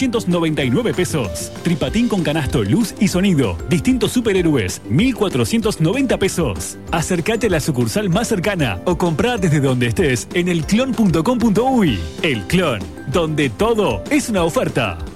1.499 pesos. Tripatín con canasto, luz y sonido. Distintos superhéroes, 1.490 pesos. Acércate a la sucursal más cercana o comprá desde donde estés en elclon.com.uy. El Clon, donde todo es una oferta.